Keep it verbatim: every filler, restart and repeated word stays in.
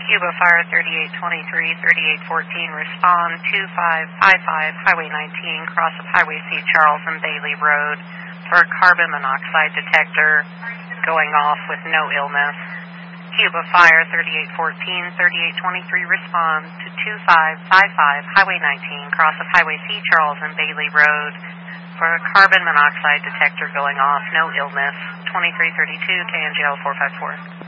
Cuba Fire thirty-eight twenty-three, thirty-eight fourteen, respond two five five five, Highway nineteen, cross of Highway C. Charles and Bailey Road for a carbon monoxide detector going off with no illness. Cuba Fire thirty-eight fourteen, thirty-eight twenty-three, respond to two five five five, Highway nineteen, cross of Highway C. Charles and Bailey Road for a carbon monoxide detector going off, no illness. twenty-three thirty-two, K N G L four five four.